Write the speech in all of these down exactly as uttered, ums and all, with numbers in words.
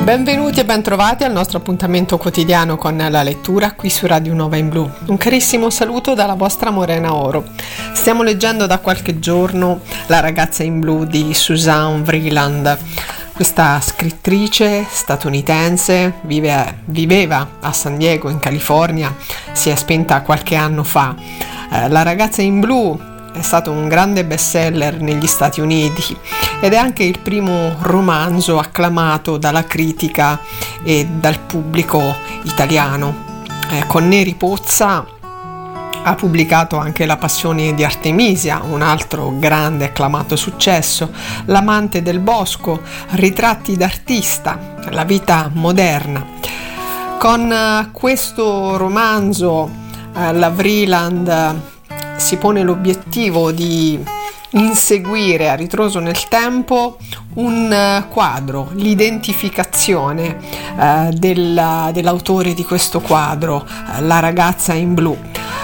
Benvenuti e bentrovati al nostro appuntamento quotidiano con la lettura qui su Radio Nuova in Blu. Un carissimo saluto dalla vostra Morena Oro. Stiamo leggendo da qualche giorno La ragazza in blu di Suzanne Vreeland. Questa scrittrice statunitense vive, viveva a San Diego in California, si è spenta qualche anno fa. Eh, La ragazza in blu è stato un grande bestseller negli Stati Uniti ed è anche il primo romanzo acclamato dalla critica e dal pubblico italiano. Eh, con Neri Pozza ha pubblicato anche La passione di Artemisia, un altro grande acclamato successo, L'amante del bosco, Ritratti d'artista, La vita moderna. Con uh, questo romanzo uh, la Vreeland si pone l'obiettivo di inseguire a ritroso nel tempo un quadro, l'identificazione eh, della, dell'autore di questo quadro, eh, La ragazza in blu.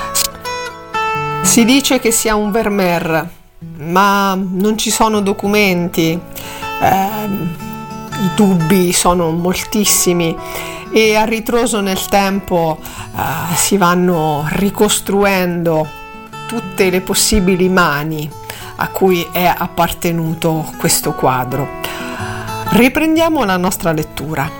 Si dice che sia un Vermeer, ma non ci sono documenti, eh, i dubbi sono moltissimi e a ritroso nel tempo eh, si vanno ricostruendo tutte le possibili mani a cui è appartenuto questo quadro. Riprendiamo la nostra lettura.